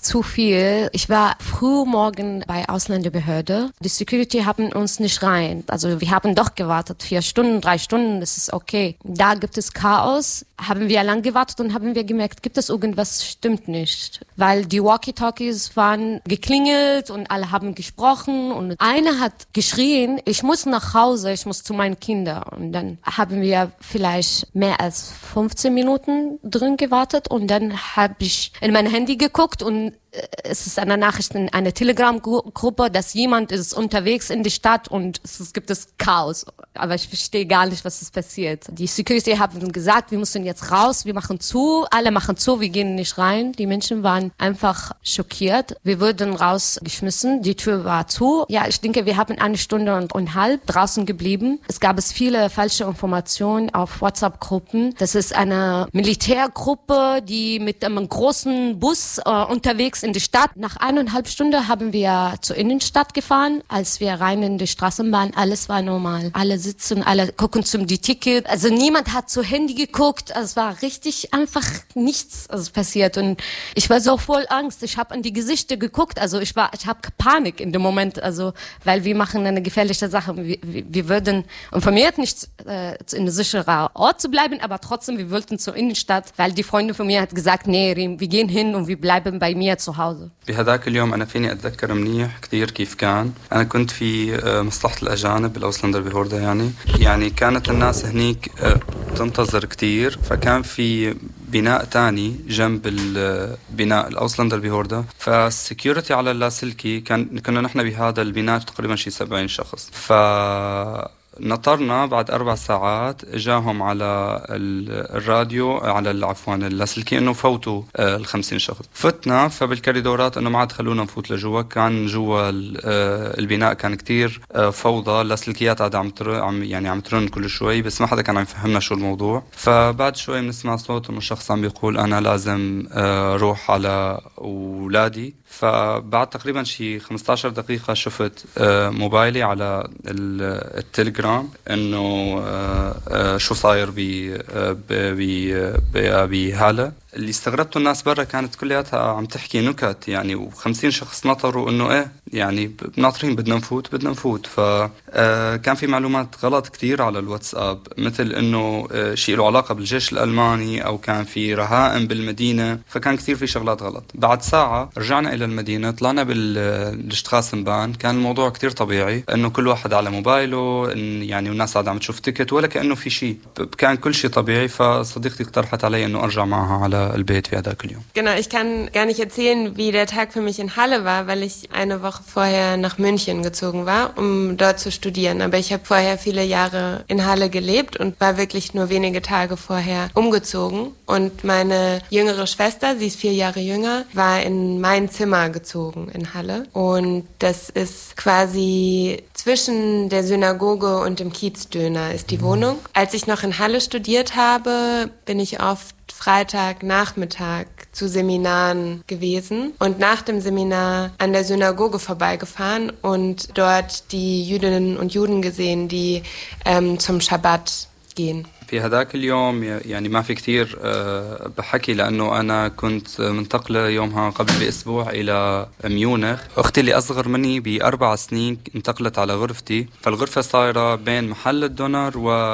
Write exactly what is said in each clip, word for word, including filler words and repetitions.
zu viel. Ich war früh morgen bei Ausländerbehörde. Die Security haben uns nicht rein. Also wir haben doch gewartet, vier Stunden, drei Stunden, das ist okay. Da gibt es Chaos. Haben wir lang gewartet und haben wir gemerkt, gibt es irgendwas, stimmt nicht. Weil die Walkie-Talkies waren geklingelt und alle haben gesprochen und einer hat geschrien, ich muss nach Hause, ich muss zu meinen Kindern. Und dann haben wir vielleicht mehr als fünfzehn Minuten drin gewartet und dann habe ich in mein Handy geguckt und es ist eine Nachricht in einer Telegram-Gruppe, dass jemand ist unterwegs in die Stadt und es gibt es Chaos. Aber ich verstehe gar nicht, was ist passiert. Die Security haben gesagt, wir müssen jetzt raus, wir machen zu, alle machen zu, wir gehen nicht rein. Die Menschen waren einfach schockiert. Wir wurden rausgeschmissen, die Tür war zu. Ja, ich denke, wir haben eine Stunde und eine halbe draußen geblieben. Es gab es viele falsche Informationen auf WhatsApp-Gruppen. Das ist eine Militärgruppe, die mit einem großen Bus äh, unterwegs in die Stadt. Nach eineinhalb Stunden haben wir zur Innenstadt gefahren. Als wir rein in die Straßenbahn, alles war normal. Alle sitzen, alle gucken zum die Ticket. Also niemand hat zu Handy geguckt. Also es war richtig einfach nichts also passiert. Und ich war so voll Angst. Ich habe an die Gesichter geguckt. Also ich war, ich habe Panik in dem Moment. Also weil wir machen eine gefährliche Sache. Wir, wir, wir würden informiert, nicht äh, in einem sicheren Ort zu bleiben, aber trotzdem, wir wollten zur Innenstadt, weil die Freundin von mir hat gesagt, nee, Rim, wir gehen hin und wir bleiben bei mir zu Hause. بهذاك اليوم أنا فيني أتذكر منيح كثير كيف كان. أنا كنت في مصلحة الأجانب بالأوسلندر بهوردا يعني يعني كانت الناس هنيك تنتظر كثير فكان في بناء تاني جنب البناء الأوسلندر بهوردا فالسكيورتي على اللاسلكي كان كنا نحن بهذا البناء تقريبا شي سبعين شخص ف نطرنا بعد أربع ساعات جاهم على الراديو على عفوا اللاسلكي إنه فوتوا الخمسين شخص فتنا فبالكريدورات إنه ما عاد خلونا نفوت لجوا كان جوا البناء كان كتير فوضى اللاسلكيات عاد عم عم يعني عم ترن كل شوي بس ما حدا كان عم يفهمنا شو الموضوع فبعد شوي بنسمع صوت إنه شخص عم بيقول أنا لازم روح على أولادي فبعد تقريبا شي خمسة عشر دقيقة شفت موبايلي على التليجرام إنه شو صاير بهالة اللي استغربته الناس برا كانت كلياتها عم تحكي نكت يعني وخمسين شخص نطروا إنه إيه يعني ناطرين بدنا نفوت بدنا نفوت فكان في معلومات غلط كتير على الواتساب مثل إنه شيء له علاقة بالجيش الألماني أو كان في رهائن بالمدينة فكان كتير في شغلات غلط بعد ساعة رجعنا إلى المدينة طلعنا بالاشتخاصنبان كان الموضوع كتير طبيعي إنه كل واحد على موبايله يعني والناس عم تشوف تيكت ولا كأنه في شيء كان كل شيء طبيعي فصديقتي اقترحت علي إنه أرجع معها على البيت في هذاك اليوم. Genau, ich kann gar nicht erzählen, wie der Tag für mich in Halle war, weil ich eine Woche vorher nach München gezogen war, um dort zu studieren. Aber ich habe vorher viele Jahre in Halle gelebt und war wirklich nur wenige Tage vorher umgezogen. Und meine jüngere Schwester, sie ist vier Jahre jünger, war in mein Zimmer gezogen in Halle. Und das ist quasi zwischen der Synagoge und dem Kiezdöner ist die Wohnung. Als ich noch in Halle studiert habe, bin ich oft Freitagnachmittag zu Seminaren gewesen und nach dem Seminar an der Synagoge vorbeigefahren und dort die Jüdinnen und Juden gesehen, die ähm, zum Schabbat gehen. في هذاك اليوم يعني ما في كتير بحكي لأنه أنا كنت منتقلة يومها قبل بأسبوع إلى ميونخ أختي اللي أصغر مني بأربع سنين انتقلت على غرفتي فالغرفة صايرة بين محل الدونر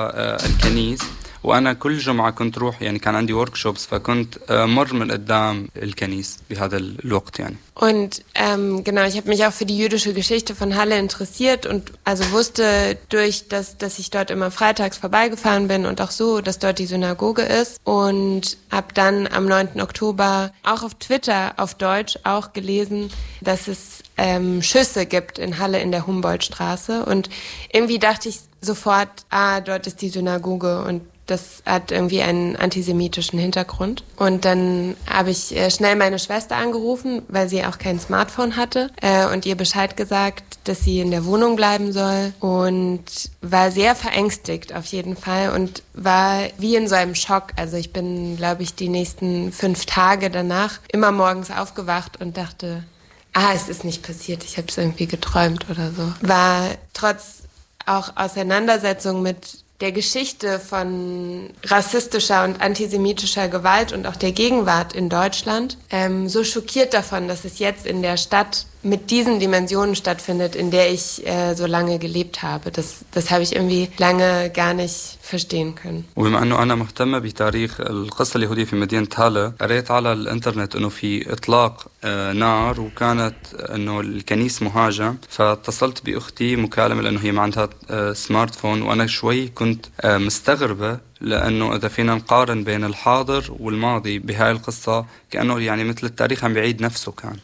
والكنيس وأنا كل جمعة كنت روح يعني كان عندي workshops فكنت مر من قدام الكنيس بهذا الوقت يعني. Und ähm, genau, ich habe mich auch für die jüdische Geschichte von Halle interessiert und also wusste durch, dass, dass ich dort immer freitags vorbeigefahren bin und auch so, dass dort die Synagoge ist und habe dann am neunten Oktober auch auf Twitter auf Deutsch auch gelesen, dass es ähm, Schüsse gibt in Halle in der Humboldtstraße und irgendwie dachte ich sofort, ah, dort ist die Synagoge und das hat irgendwie einen antisemitischen Hintergrund. Und dann habe ich äh, schnell meine Schwester angerufen, weil sie auch kein Smartphone hatte äh, und ihr Bescheid gesagt, dass sie in der Wohnung bleiben soll und war sehr verängstigt auf jeden Fall und war wie in so einem Schock. Also ich bin, glaube ich, die nächsten fünf Tage danach immer morgens aufgewacht und dachte, ah, es ist nicht passiert, ich habe es irgendwie geträumt oder so. War trotz auch Auseinandersetzung mit der Geschichte von rassistischer und antisemitischer Gewalt und auch der Gegenwart in Deutschland ähm, so schockiert davon, dass es jetzt in der Stadt mit diesen Dimensionen stattfindet, in der ich äh, so lange gelebt habe. Das, das habe ich irgendwie lange gar nicht verstehen können. وبما انه انا مهتمه بتاريخ القصه اليهوديه في مدينه هاله، قريت على الانترنت انه في اطلاق نار وكانت انه الكنيس مهاجم، فاتصلت باختي مكالمه لانه هي ما عندها سمارت فون، وانا شوي كنت مستغربه لانه اذا فينا نقارن بين الحاضر والماضي بهاي القصه كانه يعني مثل التاريخ عم بيعيد نفسه كان.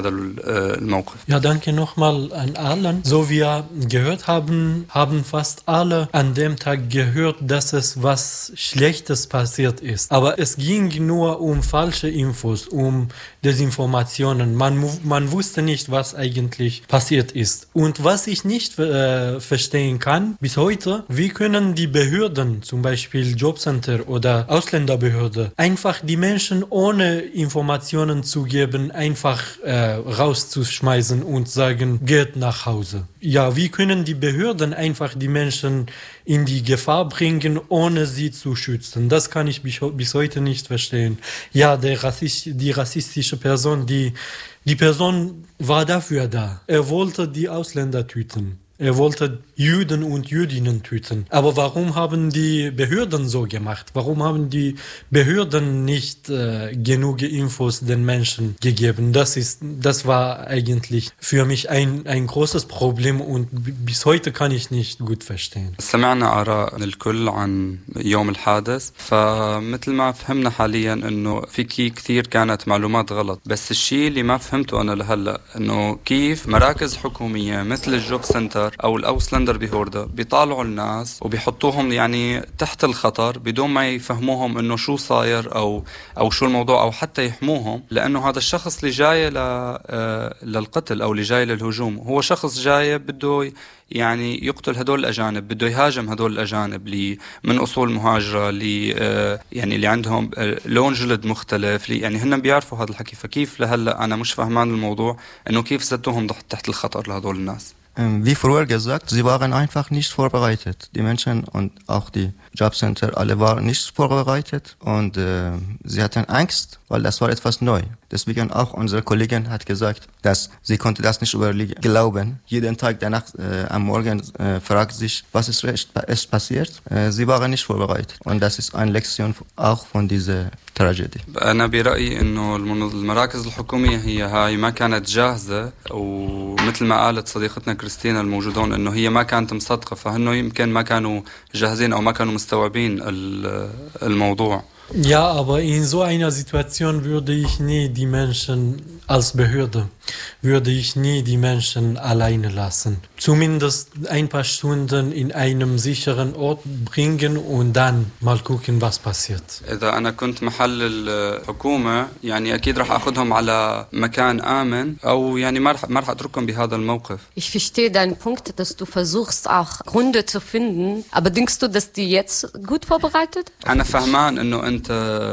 Ja, danke nochmal an allen. So wie wir gehört haben, haben fast alle an dem Tag gehört, dass es was Schlechtes passiert ist. Aber es ging nur um falsche Infos, um Desinformationen. Man, man wusste nicht, was eigentlich passiert ist. Und was ich nicht äh, verstehen kann bis heute, wie können die Behörden, zum Beispiel Jobcenter oder Ausländerbehörde, einfach die Menschen ohne Informationen zu geben, einfach Äh, rauszuschmeißen und sagen, geht nach Hause. Ja, wie können die Behörden einfach die Menschen in die Gefahr bringen, ohne sie zu schützen? Das kann ich bis, bis heute nicht verstehen. Ja, der Rassist, die rassistische Person, die, die Person war dafür da. Er wollte die Ausländer töten. Er wollte Juden und Jüdinnen töten. Aber warum haben die Behörden so gemacht? Warum haben die Behörden nicht äh, genug Infos den Menschen gegeben? Das ist, das war eigentlich für mich ein, ein großes Problem und bis heute kann ich nicht gut verstehen. سمعنا آراء الكل عن يوم الحادث، فمثل ما فهمنا حاليا إنه في كثير كانت معلومات غلط، بس الشيء اللي ما فهمته أنا لهلا إنه كيف مراكز حكومية مثل الجوب سنتر أو الأوسلندر بهوردا بيطالعوا الناس وبيحطوهم يعني تحت الخطر بدون ما يفهموهم إنه شو صاير أو أو شو الموضوع أو حتى يحموهم، لأنه هذا الشخص اللي جاي للقتل أو اللي جاي للهجوم هو شخص جاي بده يعني يقتل هدول الأجانب، بده يهاجم هدول الأجانب اللي من أصول مهاجرة، اللي يعني اللي عندهم لون جلد مختلف، يعني هن بيعرفوا هذا الحكي. فكيف لهلا أنا مش فهمان الموضوع إنه كيف زدوهم تحت الخطر لهدول الناس. Wie früher gesagt, sie waren einfach nicht vorbereitet. Die Menschen und auch die Jobcenter, alle waren nicht vorbereitet und äh, sie hatten Angst, weil das war etwas neu. Deswegen auch unsere Kollegin hat gesagt, dass sie konnte das nicht glauben. Jeden Tag danach äh, am Morgen äh, fragt sich, was ist recht, ist passiert. Äh, sie waren nicht vorbereitet und das ist eine Lektion auch von dieser Tragödie. أنا برأيي إنه المراكز الحكومية هي هاي ما كانت جاهزة، ومثل ما قالت صديقتنا كريستينا الموجودون إنه هي ما كانت مصدقة، فهنو يمكن ما كانوا جاهزين أو ما كانوا مستوعبين الموضوع. Ja, aber in so einer Situation würde ich nie die Menschen als Behörde, würde ich nie die Menschen alleine lassen. Zumindest ein paar Stunden in einem sicheren Ort bringen und dann mal gucken, was passiert. إذا أنا كنت محل الحكومة يعني أكيد راح أخذهم على مكان آمن أو يعني ما راح ما راح أتركهم بهذا الموقف. Ich verstehe deinen Punkt, dass du versuchst auch Gründe zu finden, aber denkst du, dass die jetzt gut vorbereitet? أنا فهمان إنه أنت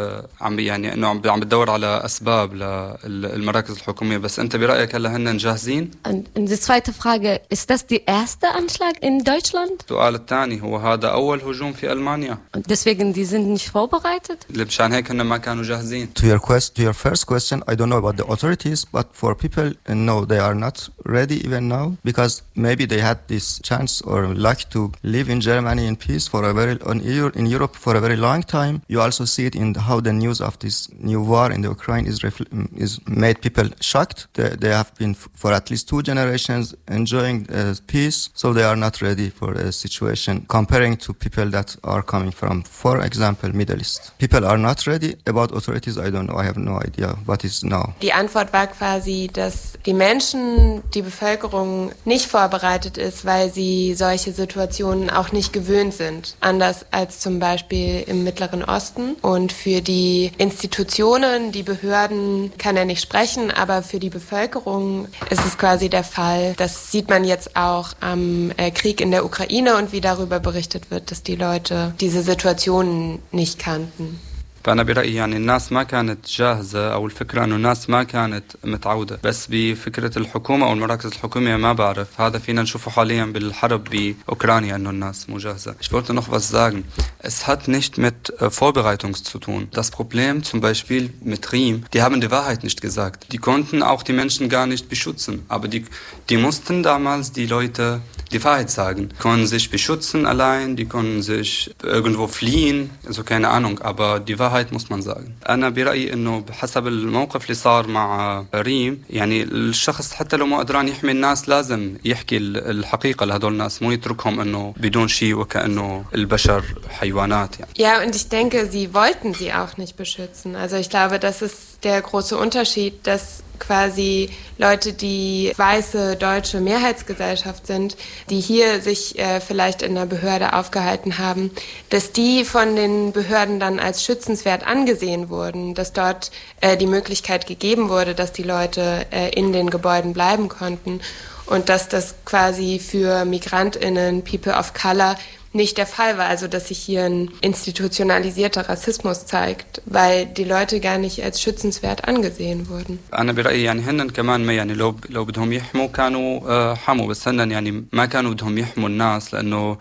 عم يعني إنه عم عم بتدور على أسباب للمراكز الحكومية، بس أنت برأيك هلا هن جاهزين؟ Und die zweite Frage, ist das der erste Anschlag in Deutschland? السؤال الثاني هو هذا أول هجوم في ألمانيا. Und deswegen die sind nicht vorbereitet? مشان هيك هن ما كانوا جاهزين. To your quest, to your first question, I don't know about the authorities, but for people, no, they are not ready even now because maybe they had this chance or luck to live in Germany in peace for a very in Europe for a very long time. You also see it in how the news of this new war in the Ukraine is is made people shocked. They, they have been for at least two generations enjoying uh, peace, so they are not ready for a situation comparing to people that are coming from, for example, Middle East. People are not ready. About authorities, I don't know. I have no idea what is now. Die Antwort war quasi, dass die Menschen, die Bevölkerung nicht vorbereitet ist, weil sie solche Situationen auch nicht gewöhnt sind. Anders als zum Beispiel im Mittleren Osten. Und für die Institutionen, die Behörden kann er nicht sprechen, aber für die Bevölkerung ist es quasi der Fall. Das sieht man jetzt auch am äh, Krieg in der Ukraine und wie darüber berichtet wird, dass die Leute diese Situationen nicht kannten. فأنا برأيي يعني الناس ما كانت جاهزة أو الفكرة أنه الناس ما كانت متعودة بس بفكرة الحكومة أو المراكز الحكومية ما بعرف هذا فينا نشوفه حاليا بالحرب بأوكرانيا أنه الناس مو جاهزة. Ich wollte noch was sagen. Es hat nicht mit äh, Vorbereitung zu tun. Das Problem zum Beispiel mit Riem, die haben die Wahrheit nicht gesagt. Die konnten auch die Menschen gar nicht beschützen. Aber die, die mussten damals die Leute die Wahrheit sagen. Die konnten sich beschützen allein, die konnten sich irgendwo fliehen, also keine Ahnung, aber die Wahrheit muss man sagen. أنا برأيي إنه بحسب الموقف اللي صار مع ريم يعني الشخص حتى لو ما قدران يحمي الناس لازم يحكي الحقيقة لهدول الناس مو يتركهم إنه بدون شيء وكأنه البشر حيوانات يعني. Ja, und ich denke, sie wollten sie auch nicht beschützen. Also ich glaube, das ist der große Unterschied, dass quasi Leute, die weiße deutsche Mehrheitsgesellschaft sind, die hier sich äh, vielleicht in der Behörde aufgehalten haben, dass die von den Behörden dann als schützenswert angesehen wurden, dass dort äh, die Möglichkeit gegeben wurde, dass die Leute äh, in den Gebäuden bleiben konnten und dass das quasi für MigrantInnen, People of Color, nicht der Fall war, also dass sich hier ein institutionalisierter Rassismus zeigt, weil die Leute gar nicht als schützenswert angesehen wurden. أنا برأيي يعني هن كمان ما يعني لو لو بدهم يحموا كانوا حموا بس هن يعني ما كانوا بدهم يحموا الناس لأنه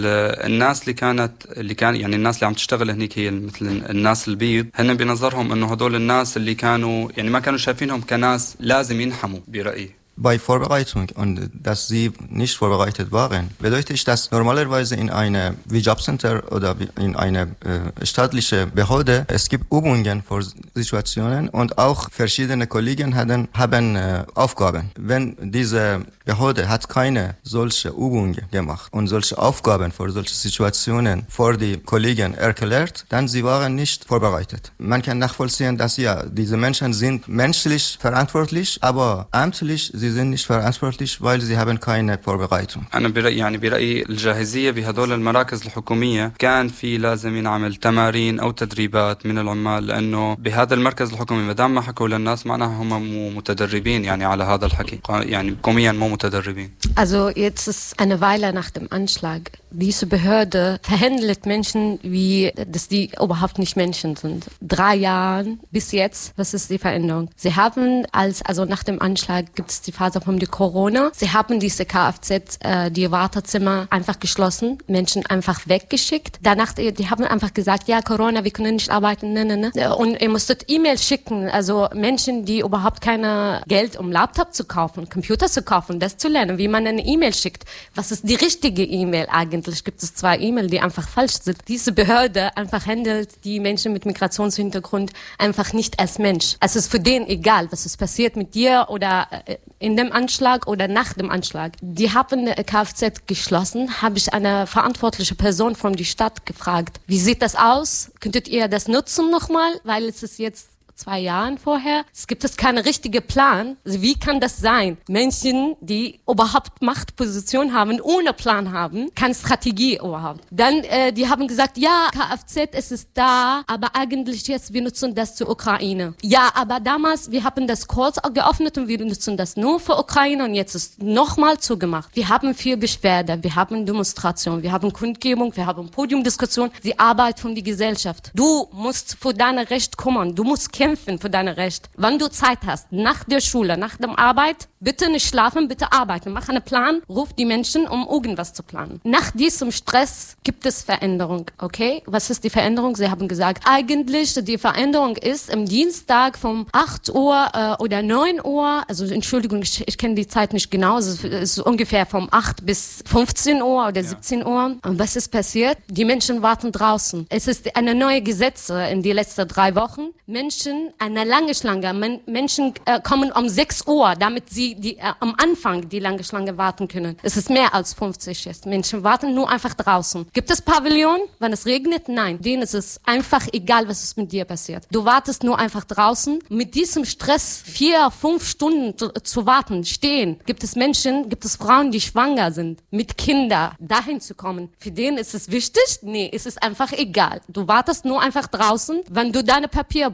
الناس اللي كانت اللي كان يعني الناس اللي عم تشتغل هنيك هي مثل الناس البيض هن بنظرهم إنه هدول الناس اللي كانوا يعني ما كانوا شايفينهم كناس لازم ينحموا برأيي. Bei Vorbereitung und dass sie nicht vorbereitet waren, bedeutet ich, dass normalerweise in einem wie Jobcenter oder in einer äh, staatlichen Behörde es gibt Übungen für Situationen und auch verschiedene Kollegen hatten, haben äh, Aufgaben. Wenn diese Behörde hat keine solche Übungen gemacht und solche Aufgaben für solche Situationen vor die Kollegen erklärt, dann sie waren nicht vorbereitet. Man kann nachvollziehen, dass ja diese Menschen sind menschlich verantwortlich, aber amtlich sie sind nicht verantwortlich, weil sie haben keine Vorbereitung. أنا برأيي يعني برأيي الجاهزية بهدول المراكز الحكومية كان في لازم ينعمل تمارين أو تدريبات من العمال لأنه بهذا المركز الحكومي ما دام ما حكوا للناس معناها هم مو متدربين يعني على هذا الحكي يعني حكوميا مو متدربين. Also jetzt ist eine Weile nach dem Anschlag. Diese Behörde verhandelt Menschen, wie dass die überhaupt nicht Menschen sind. Drei Jahren bis jetzt, was ist die Veränderung? Sie haben als, also nach dem Anschlag gibt es die Phase von der Corona. Sie haben diese Kfz, äh, die Wartezimmer einfach geschlossen, Menschen einfach weggeschickt. Danach, die haben einfach gesagt, ja, Corona, wir können nicht arbeiten, ne, ne, ne. Und ihr musstet E-Mails schicken, also Menschen, die überhaupt keine Geld, um Laptop zu kaufen, Computer zu kaufen, das zu lernen, wie man eine E-Mail schickt. Was ist die richtige E-Mail eigentlich? Gibt es zwei E-Mails, die einfach falsch sind. Diese Behörde einfach handelt die Menschen mit Migrationshintergrund einfach nicht als Mensch. Es ist für den egal, was ist passiert mit dir oder in dem Anschlag oder nach dem Anschlag. Die haben eine Kfz geschlossen, habe ich eine verantwortliche Person von der Stadt gefragt, wie sieht das aus? Könntet ihr das nutzen nochmal? Weil es ist jetzt zwei Jahren vorher. Es gibt es keinen richtigen Plan. Also wie kann das sein? Menschen, die überhaupt Machtposition haben, ohne Plan haben, keine Strategie überhaupt. Dann, äh, die haben gesagt, ja, Kfz, es ist da, aber eigentlich jetzt, wir nutzen das zur Ukraine. Ja, aber damals, wir haben das kurz geöffnet und wir nutzen das nur für Ukraine und jetzt ist nochmal zugemacht. Wir haben viel Beschwerde, wir haben Demonstration, wir haben Kundgebung, wir haben Podiumdiskussion, die Arbeit von der Gesellschaft. Du musst für deine Recht kümmern, du musst kämpfen für deine Recht. Wenn du Zeit hast, nach der Schule, nach der Arbeit, bitte nicht schlafen, bitte arbeiten. Mach einen Plan, ruf die Menschen, um irgendwas zu planen. Nach diesem Stress gibt es Veränderung, okay? Was ist die Veränderung? Sie haben gesagt, eigentlich die Veränderung ist am Dienstag von acht Uhr äh, oder neun Uhr, also Entschuldigung, ich, ich kenne die Zeit nicht genau, es ist ungefähr von acht bis fünfzehn Uhr oder siebzehn Uhr. Und was ist passiert? Die Menschen warten draußen. Es ist eine neue Gesetze in die letzten drei Wochen. Menschen eine lange Schlange. Men- Menschen äh, kommen um sechs Uhr, damit sie die, äh, am Anfang die lange Schlange warten können. Es ist mehr als fünfzig jetzt. Menschen warten nur einfach draußen. Gibt es Pavillon, wenn es regnet? Nein. Denen ist es einfach egal, was ist mit dir passiert. Du wartest nur einfach draußen. Mit diesem Stress vier, fünf Stunden zu, zu warten, stehen. Gibt es Menschen, gibt es Frauen, die schwanger sind, mit Kindern, dahin zu kommen. Für denen ist es wichtig? Nee, es ist einfach egal. Du wartest nur einfach draußen, wenn du deine Papier brauchst, damit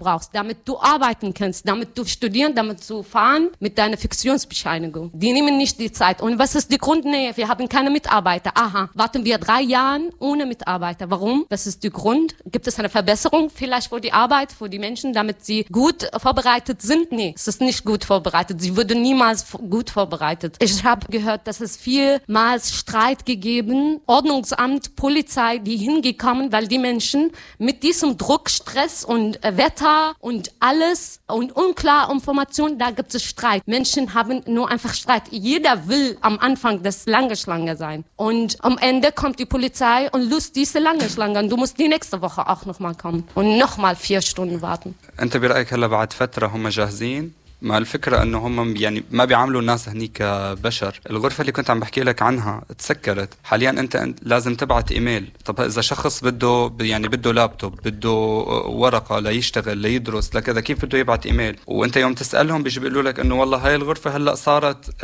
damit du arbeiten kannst, damit du studieren, damit du fahren mit deiner Fiktionsbescheinigung. Die nehmen nicht die Zeit. Und was ist der Grund? Nee, wir haben keine Mitarbeiter. Aha, warten wir drei Jahre ohne Mitarbeiter. Warum? Was ist der Grund? Gibt es eine Verbesserung vielleicht für die Arbeit, für die Menschen, damit sie gut vorbereitet sind? Nee, es ist nicht gut vorbereitet. Sie würde niemals gut vorbereitet. Ich habe gehört, dass es vielmals Streit gegeben, Ordnungsamt, Polizei, die hingekommen, weil die Menschen mit diesem Druck, Stress und äh, Wetter und alles und unklar Informationen, da gibt es Streit. Menschen haben nur einfach Streit. Jeder will am Anfang das lange Schlange sein. Und am Ende kommt die Polizei und löst diese lange Schlange. Und du musst die nächste Woche auch nochmal kommen und nochmal vier Stunden warten. أنت برأيك هلا بعد فترة هم جاهزين؟ ما الفكرة انه هم يعني ما بيعاملوا الناس هنيك كبشر. الغرفة اللي كنت عم بحكي لك عنها تسكرت. حاليا انت لازم تبعت ايميل. طب اذا شخص بده يعني بده لابتوب، بده ورقة ليشتغل ليدرس لكذا، كيف بده يبعت ايميل؟ وانت يوم تسألهم بيجي بيقولوا لك انه والله هاي الغرفة هلا صارت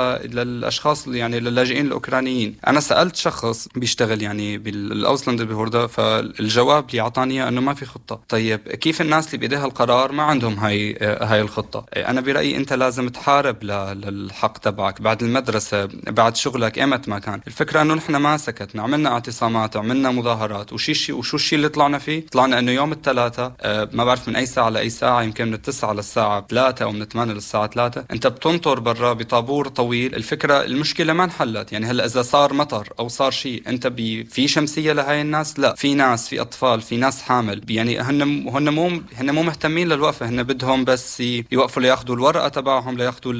للاشخاص يعني للاجئين الاوكرانيين. انا سألت شخص بيشتغل يعني بالاوسلاند بهوردا، فالجواب اللي اعطاني انه ما في خطة. طيب كيف الناس اللي بايديها القرار ما عندهم هاي هاي الخطة؟ أنا برأيي أنت لازم تحارب للحق تبعك بعد المدرسة، بعد شغلك، إمت ما كان. الفكرة أنه نحن ما سكتنا، عملنا اعتصامات، عملنا مظاهرات، وشي شي وشو الشيء اللي طلعنا فيه؟ طلعنا أنه يوم الثلاثة أه ما بعرف من أي ساعة لأي ساعة، يمكن من التسعة للساعة ثلاثة أو من ثمانية للساعة ثلاثة، أنت بتنطر برا بطابور طويل. الفكرة المشكلة ما انحلت. يعني هلا إذا صار مطر أو صار شيء، أنت بي في شمسية لهاي الناس؟ لا، في ناس، في أطفال، في ناس حامل. يعني هن هن مو هن مو مهتمين للوقفة، هن بدهم بس يوقفوا ياخذوا الورقة تبعهم، لياخذوا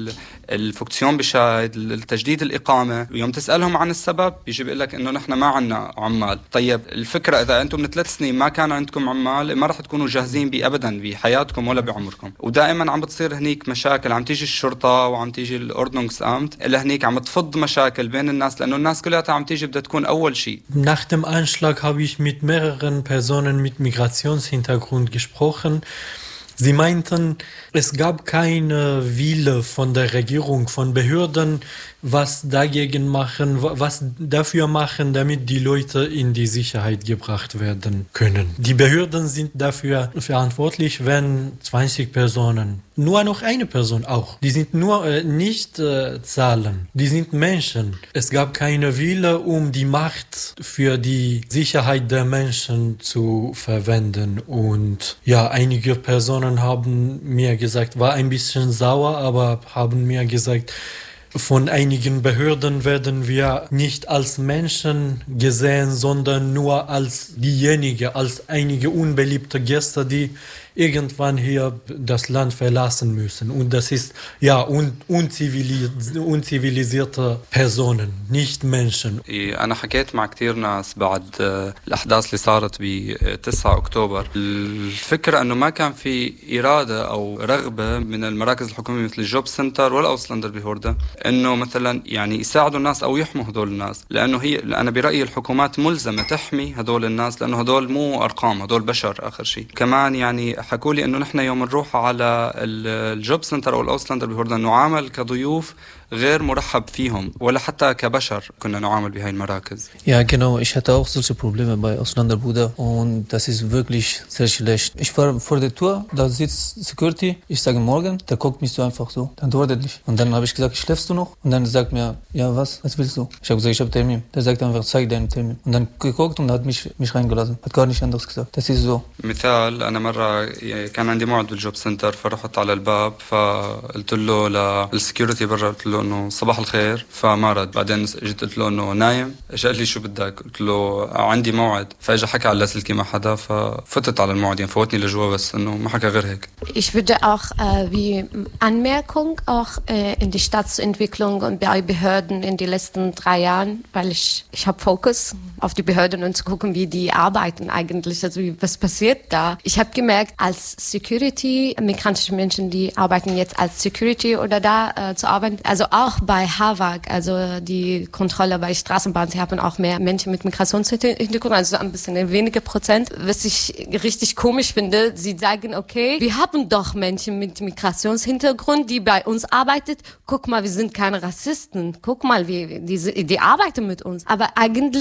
الفوكسيون بشاهد، التجديد الإقامة. ويوم تسألهم عن السبب بيجي بيقول لك إنه نحن ما عنا عمال. طيب الفكرة إذا أنتم من ثلاث سنين ما كان عندكم عمال، ما رح تكونوا جاهزين بأبدا بحياتكم ولا بعمركم. ودائما عم بتصير هنيك مشاكل، عم تيجي الشرطة وعم تيجي الأوردنungsamt اللي هنيك عم تفض مشاكل بين الناس، لأنه الناس كلها عم تيجي بدها تكون أول شيء. Nach dem Anschlag habe ich mit mehreren Personen mit Migrationshintergrund gesprochen. Sie meinten, es gab keine Wille von der Regierung, von Behörden, was dagegen machen, was dafür machen, damit die Leute in die Sicherheit gebracht werden können. Die Behörden sind dafür verantwortlich, wenn zwanzig Personen, nur noch eine Person auch, die sind nur äh, nicht äh, Zahlen, die sind Menschen. Es gab keine Wille, um die Macht für die Sicherheit der Menschen zu verwenden. Und ja, einige Personen haben mir gesagt, war ein bisschen sauer, aber haben mir gesagt, von einigen Behörden werden wir nicht als Menschen gesehen, sondern nur als diejenigen, als einige unbeliebte Gäste, die irgendwann hier das Land verlassen müssen. Und das ist ja un- unzivilis- unzivilisierte Personen, nicht Menschen. أنا حكيت مع كتير ناس بعد الأحداث اللي صارت ب تسعة أكتوبر. الفكرة أنه ما كان في إرادة أو رغبة من المراكز الحكومية مثل الجوب سنتر ولا أوسلاندر بهوردا أنه مثلا يعني يساعدوا الناس أو يحموا هدول الناس، لأنه هي أنا برأيي الحكومات ملزمة تحمي هدول الناس، لأنه هدول مو أرقام، هدول بشر آخر شيء. كمان يعني حكوا لي انه نحن يوم نروح على الجوب سنتر او الاوسلاندر بهوردا نعامل كضيوف غير مرحب فيهم ولا حتى كبشر كنا نعامل بهاي المراكز. Ja, genau. Ich hatte auch solche Probleme bei Ausländerbruder und das ist wirklich sehr schlecht. Ich war vor der Tür, da sitzt Security, ich sage morgen, der guckt mich so einfach so, dann antwortet nicht. Und dann habe ich gesagt, schläfst du noch? Und dann sagt mir, ja was, was willst du? Ich habe gesagt, ich habe Termin. Der sagt einfach, zeig deinen Termin. Und dann geguckt und hat mich, mich reingelassen. Hat gar nicht anderes gesagt. Das ist so. مثال أنا مرة كان عندي موعد بالجوب سنتر، فرحت على الباب فقلت له للسكيورتي برا، قلت له انه صباح الخير، فما رد. بعدين جيت قلت له انه نايم، اجى قال لي شو بدك؟ قلت له عندي موعد، فاجى حكى على لاسلكي مع حدا، ففتت على الموعد يعني فوتني لجوا، بس انه ما حكى غير هيك. Ich würde auch äh, wie Anmerkung auch äh, in die Staatsentwicklung und bei Behörden in den letzten drei Jahren, weil ich ich habe Fokus auf die Behörden und zu gucken, wie die arbeiten eigentlich, also wie, was passiert da. Ich habe gemerkt, als Security, migrantische Menschen, die arbeiten jetzt als Security oder da äh, zu arbeiten, also auch bei Havak, also die Kontrolle bei Straßenbahnen, sie haben auch mehr Menschen mit Migrationshintergrund, also ein bisschen weniger Prozent. Was ich richtig komisch finde, sie sagen, okay, wir haben doch Menschen mit Migrationshintergrund, die bei uns arbeiten. Guck mal, wir sind keine Rassisten. Guck mal, wie, die, die arbeiten mit uns. Aber eigentlich, sie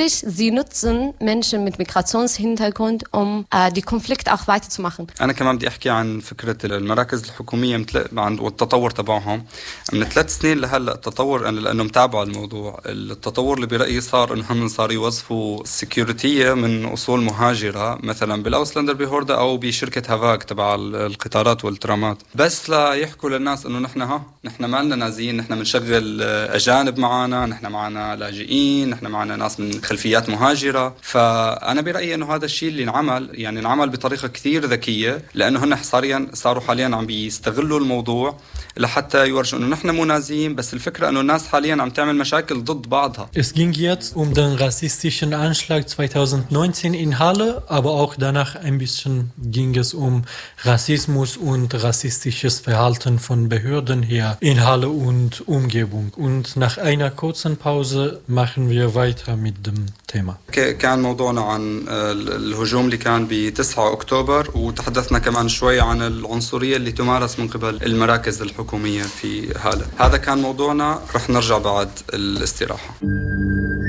sie nutzen Menschen mit Migrationshintergrund, um äh, die Konflikte auch weiterzumachen. أنا كمان بدي أحكي عن فكرة المراكز الحكومية والتطور تبعهم. من ثلاث سنين لهلا التطور أنا لأنه متابع الموضوع، التطور اللي برأيي صار إنه هم صار يوظفوا السكيورتية من أصول مهاجرة مثلا بالأوسلندر بهوردا أو بشركة هافاك تبع القطارات والترامات، بس لا يحكوا للناس إنه نحن ها نحن ما لنا نازيين، نحن بنشغل أجانب معنا، نحن معنا لاجئين، نحن معنا ناس من خلفيات مهاجرة. فأنا برأيي إنه هذا الشيء اللي انعمل يعني انعمل بطريقة كثير ذكية، لأنه هن صاريا صاروا حاليا عم بيستغلوا الموضوع لحتى يورجوا إنه نحن مو نازيين، بس الفكرة إنه الناس حاليا عم تعمل مشاكل ضد بعضها. Es ging jetzt um den rassistischen Anschlag zweitausendneunzehn in Halle, aber auch danach ein bisschen ging es um Rassismus und rassistisches Verhalten von Behörden hier in Halle und Umgebung. Und nach einer kurzen Pause machen wir weiter mit dem Thema. كان موضوعنا عن الهجوم اللي كان ب تسعة أكتوبر، وتحدثنا كمان شوي عن العنصرية اللي تمارس من قبل المراكز الحكومية في هالة. هذا كان موضوعنا، رح نرجع بعد الاستراحة.